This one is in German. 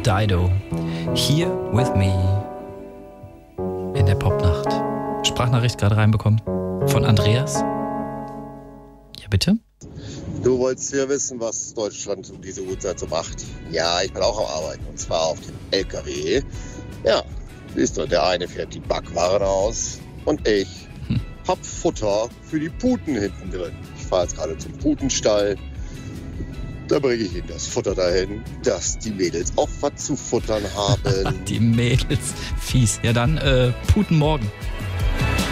Dido. Here with me. In der Popnacht. Sprachnachricht gerade reinbekommen. Von Andreas. Ja, bitte? Du wolltest ja wissen, was Deutschland um diese Uhrzeit so macht. Ja, ich bin auch am Arbeiten. Und zwar auf dem LKW. Ja, siehst du, der eine fährt die Backwaren aus. Und ich hab Futter für die Puten hinten drin. Ich fahre jetzt gerade zum Putenstall. Da bringe ich ihnen das Futter dahin, dass die Mädels auch was zu futtern haben. Die Mädels. Fies. Ja dann, Puten morgen.